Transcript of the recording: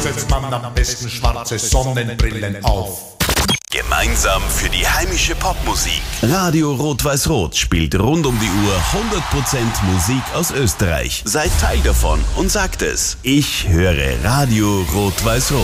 setzt man am besten schwarze Sonnenbrillen auf. Gemeinsam für die heimische Popmusik. Radio Rot-Weiß-Rot spielt rund um die Uhr 100% Musik aus Österreich. Seid Teil davon und sagt es. Ich höre Radio Rot-Weiß-Rot.